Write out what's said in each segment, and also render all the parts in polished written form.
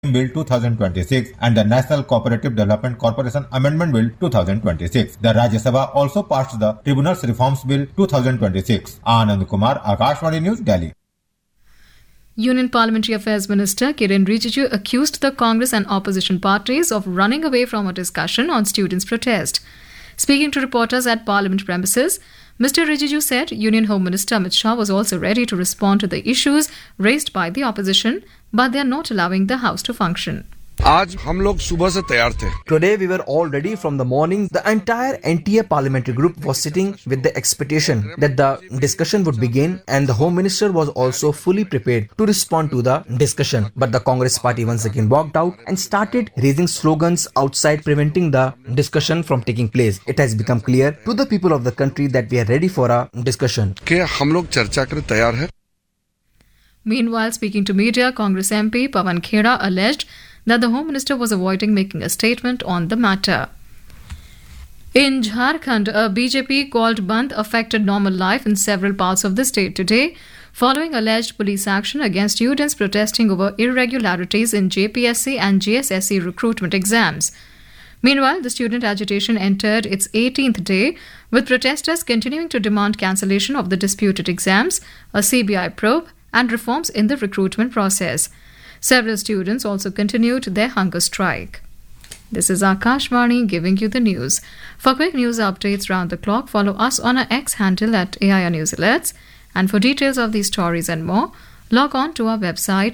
Bill 2026 and the National Cooperative Development Corporation Amendment Bill 2026. The Rajya Sabha also passed the Tribunals Reforms Bill 2026. Anand Kumar, Akashvani News, Delhi. Union Parliamentary Affairs Minister Kiren Rijiju accused the Congress and opposition parties of running away from a discussion on students' protest. Speaking to reporters at Parliament premises, Mr. Rijiju said Union Home Minister Amit Shah was also ready to respond to the issues raised by the opposition, but they are not allowing the House to function. आज हम लोग सुबह से तैयार थे. Today we were all ready from the morning. The entire NTA parliamentary group was sitting with the expectation that the discussion would begin, and the Home Minister was also fully prepared to respond to the discussion. But the Congress party once again walked out and started raising slogans outside, preventing the discussion from taking place. It has become clear to the people of the country that we are ready for a discussion. कि हम लोग चर्चा करने तैयार हैं. Meanwhile, speaking to media, Congress MP Pawan Khera alleged that the Home Minister was avoiding making a statement on the matter. In Jharkhand, a BJP called Bandh affected normal life in several parts of the state today, following alleged police action against students protesting over irregularities in JPSC and GSSC recruitment exams. Meanwhile, the student agitation entered its 18th day, with protesters continuing to demand cancellation of the disputed exams, a CBI probe, and reforms in the recruitment process. Several students also continued their hunger strike. This is Akashvani giving you the news. For quick news updates round the clock, follow us on our X handle at AIR News Alerts. And for details of these stories and more, log on to our website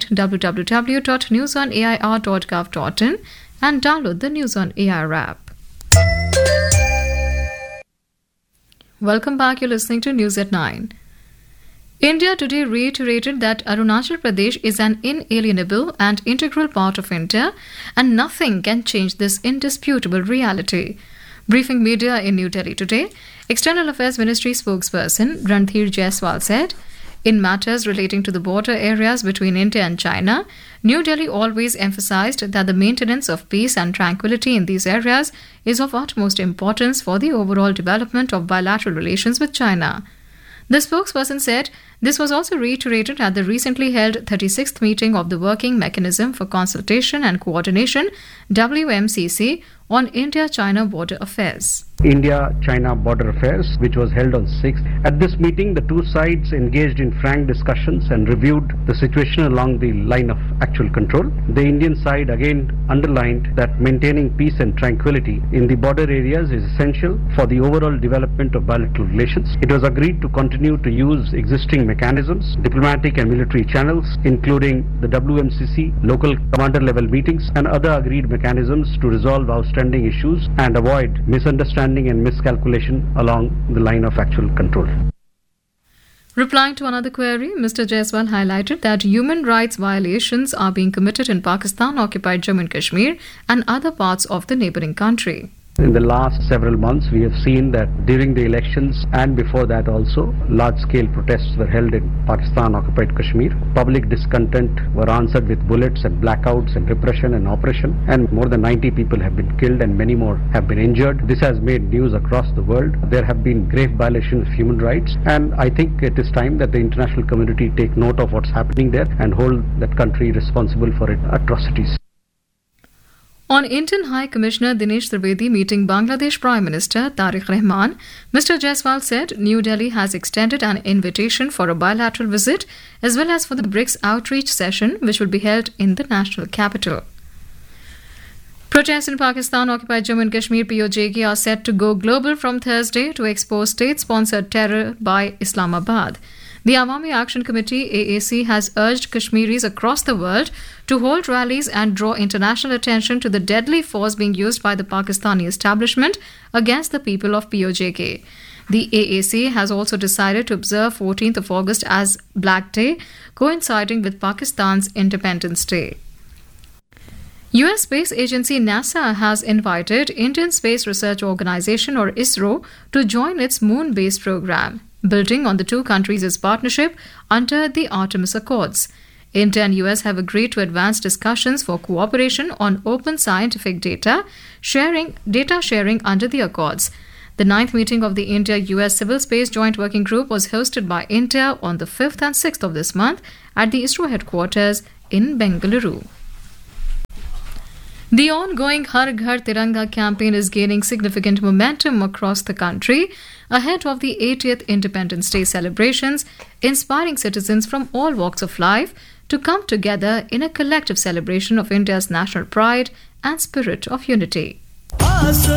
www.newsonair.gov.in and download the News on AIR app. Welcome back. You're listening to News at 9. India today reiterated that Arunachal Pradesh is an inalienable and integral part of India, and nothing can change this indisputable reality. Briefing media in New Delhi today, External Affairs Ministry spokesperson Randhir Jaiswal said, in matters relating to the border areas between India and China, New Delhi always emphasized that the maintenance of peace and tranquility in these areas is of utmost importance for the overall development of bilateral relations with China. The spokesperson said this was also reiterated at the recently held 36th meeting of the Working Mechanism for Consultation and Coordination WMCC on India-China border affairs. India-China border affairs, which was held on 6th. At this meeting, the two sides engaged in frank discussions and reviewed the situation along the line of actual control. The Indian side again underlined that maintaining peace and tranquility in the border areas is essential for the overall development of bilateral relations. It was agreed to continue to use existing mechanisms, diplomatic and military channels, including the WMCC, local commander level meetings, and other agreed mechanisms to resolve outstanding issues and avoid misunderstanding and miscalculation along the line of actual control. Replying to another query, Mr. Jaiswal highlighted that human rights violations are being committed in Pakistan-occupied Jammu and Kashmir and other parts of the neighbouring country. In the last several months, we have seen that during the elections and before that also, large-scale protests were held in Pakistan-occupied Kashmir. Public discontent were answered with bullets and blackouts and repression and oppression, and more than 90 people have been killed and many more have been injured. This has made news across the world. There have been grave violations of human rights, and I think it is time that the international community take note of what's happening there and hold that country responsible for its atrocities. On Indian High Commissioner Dinesh Trivedi meeting Bangladesh Prime Minister Tariq Rahman, Mr. Jaiswal said New Delhi has extended an invitation for a bilateral visit as well as for the BRICS outreach session which will be held in the national capital. Protests in Pakistan-occupied Jammu and Kashmir POJK are set to go global from Thursday to expose state-sponsored terror by Islamabad. The Awami Action Committee AAC has urged Kashmiris across the world to hold rallies and draw international attention to the deadly force being used by the Pakistani establishment against the people of POJK. The AAC has also decided to observe 14th of August as Black Day, coinciding with Pakistan's Independence Day. US space agency NASA has invited Indian Space Research Organisation or ISRO to join its moon-based program, building on the two countries' partnership under the Artemis Accords. India and US have agreed to advance discussions for cooperation on open scientific data sharing under the Accords. The 9th meeting of the India-US Civil Space Joint Working Group was hosted by India on the 5th and 6th of this month at the ISRO headquarters in Bengaluru. The ongoing Har Ghar Tiranga campaign is gaining significant momentum across the country ahead of the 80th Independence Day celebrations, inspiring citizens from all walks of life to come together in a collective celebration of India's national pride and spirit of unity.